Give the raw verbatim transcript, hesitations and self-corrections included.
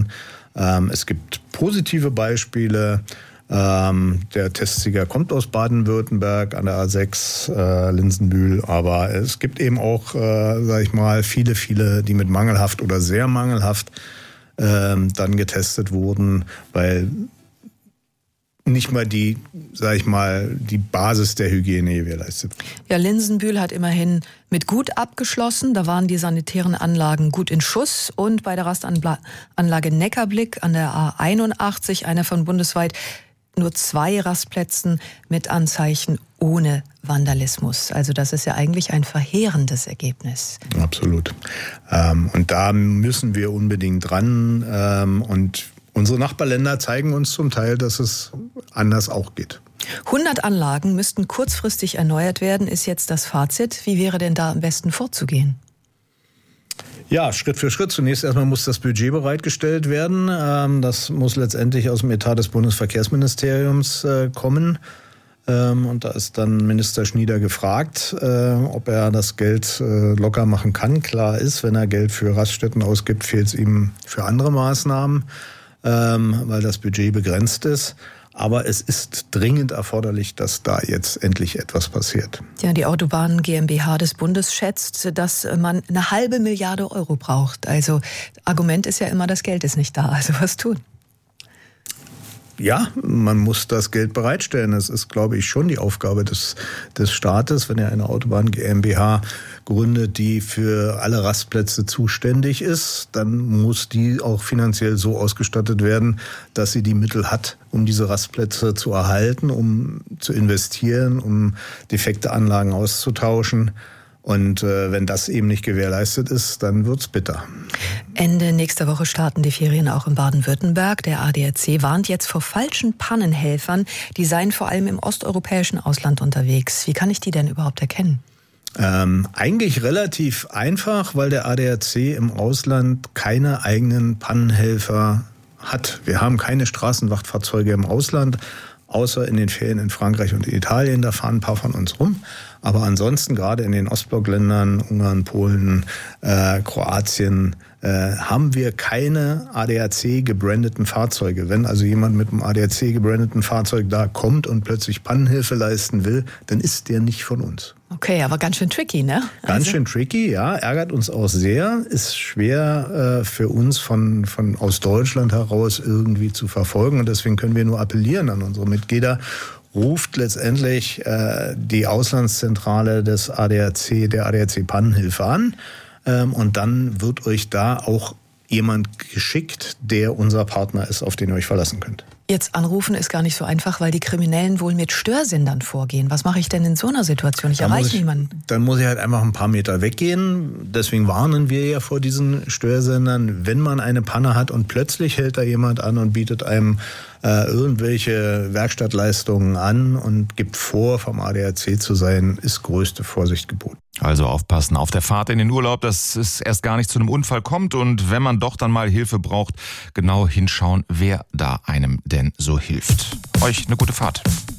werden. Ähm, es gibt positive Beispiele. Ähm, der Testsieger kommt aus Baden-Württemberg an der A sechs, äh, Linsenbühl. Aber es gibt eben auch, äh, sag ich mal, viele, viele, die mit mangelhaft oder sehr mangelhaft ähm, dann getestet wurden, weil nicht mal die, sag ich mal, die Basis der Hygiene gewährleistet. Ja, Linsenbühl hat immerhin mit gut abgeschlossen. Da waren die sanitären Anlagen gut in Schuss. Und bei der Rastanlage Neckarblick an der A einundachtzig, einer von bundesweit nur zwei Rastplätzen mit Anzeichen ohne Vandalismus. Also das ist ja eigentlich ein verheerendes Ergebnis. Absolut. Ähm, und da müssen wir unbedingt dran. Ähm, und unsere Nachbarländer zeigen uns zum Teil, dass es anders auch geht. hundert Anlagen müssten kurzfristig erneuert werden, ist jetzt das Fazit. Wie wäre denn da am besten vorzugehen? Ja, Schritt für Schritt. Zunächst erstmal muss das Budget bereitgestellt werden. Das muss letztendlich aus dem Etat des Bundesverkehrsministeriums kommen. Und da ist dann Minister Schnieder gefragt, ob er das Geld locker machen kann. Klar ist, wenn er Geld für Raststätten ausgibt, fehlt es ihm für andere Maßnahmen, weil das Budget begrenzt ist. Aber es ist dringend erforderlich, dass da jetzt endlich etwas passiert. Ja, die Autobahn GmbH des Bundes schätzt, dass man eine halbe Milliarde Euro braucht. Also Argument ist ja immer, das Geld ist nicht da. Also was tun? Ja, man muss das Geld bereitstellen. Das ist, glaube ich, schon die Aufgabe des, des Staates, wenn er eine Autobahn GmbH gründet, die für alle Rastplätze zuständig ist, dann muss die auch finanziell so ausgestattet werden, dass sie die Mittel hat, um diese Rastplätze zu erhalten, um zu investieren, um defekte Anlagen auszutauschen. Und äh, wenn das eben nicht gewährleistet ist, dann wird's bitter. Ende nächster Woche starten die Ferien auch in Baden-Württemberg. Der A D A C warnt jetzt vor falschen Pannenhelfern. Die seien vor allem im osteuropäischen Ausland unterwegs. Wie kann ich die denn überhaupt erkennen? Ähm, eigentlich relativ einfach, weil der A D A C im Ausland keine eigenen Pannenhelfer hat. Wir haben keine Straßenwachtfahrzeuge im Ausland, außer in den Ferien in Frankreich und in Italien. Da fahren ein paar von uns rum. Aber ansonsten, gerade in den Ostblockländern, Ungarn, Polen, äh, Kroatien, äh, haben wir keine A D A C gebrandeten Fahrzeuge. Wenn also jemand mit einem A D A C gebrandeten Fahrzeug da kommt und plötzlich Pannenhilfe leisten will, dann ist der nicht von uns. Okay, aber ganz schön tricky, ne? Also ganz schön tricky, ja. Ärgert uns auch sehr. Ist schwer äh, für uns von, von aus Deutschland heraus irgendwie zu verfolgen. Und deswegen können wir nur appellieren an unsere Mitglieder. Ruft letztendlich äh, die Auslandszentrale des A D A C, der A D A C Pannenhilfe an. Ähm, und dann wird euch da auch jemand geschickt, der unser Partner ist, auf den ihr euch verlassen könnt. Jetzt anrufen ist gar nicht so einfach, weil die Kriminellen wohl mit Störsendern vorgehen. Was mache ich denn in so einer Situation? Ich erreiche niemanden. Dann muss ich halt einfach ein paar Meter weggehen. Deswegen warnen wir ja vor diesen Störsendern. Wenn man eine Panne hat und plötzlich hält da jemand an und bietet einem äh, irgendwelche Werkstattleistungen an und gibt vor, vom A D A C zu sein, ist größte Vorsicht geboten. Also aufpassen auf der Fahrt in den Urlaub, dass es erst gar nicht zu einem Unfall kommt. Und wenn man doch dann mal Hilfe braucht, genau hinschauen, wer da einem denn so hilft. Euch eine gute Fahrt.